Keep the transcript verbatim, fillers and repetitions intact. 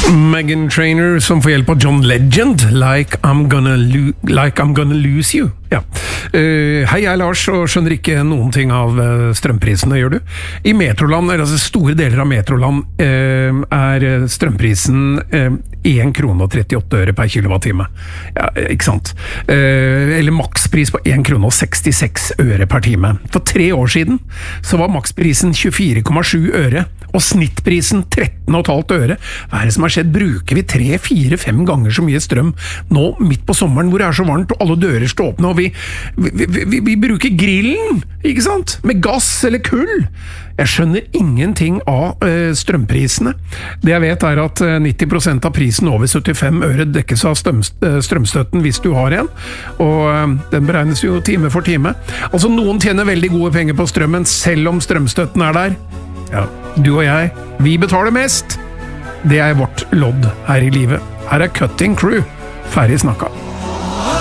Meghan Trainor som får hjelp av John Legend, Like I'm Gonna, lo like I'm gonna Lose You. Ja. Uh, hei, jeg er Lars og skjønner ikke noen ting av uh, strømprisene, gjør du? I Metroland, altså store deler av Metroland, uh, er strømprisen uh, én krone og trettiåtte øre per kilowattime. Ja, ikke sant? Uh, eller makspris på én krone og sekstiseks øre per time. For tre år siden så var maksprisen tjuefire komma sju øre, og snittprisen tretten komma fem øre. Hva er det som har skjedd? Bruker vi tre, fire, fem ganger så mye strøm nå midt på sommeren hvor det er så varmt og alle dører står åpne, og vi, vi, vi, vi, vi bruker grillen, ikke sant? Med gass eller kull. Jeg skjønner ingenting av uh, strømprisene. Det jeg vet er at uh, nitti prosent av prisen over syttifem øre dekkes av strøm, uh, strømstøtten hvis du har en, og uh, den beregnes jo time for time. Altså noen tjener veldig gode penger på strømmen selv om strømstøtten er der. Ja, du og jeg, vi betaler mest. Det er vårt lodd her i livet. Her er Cutting Crew. Ferdig snakka.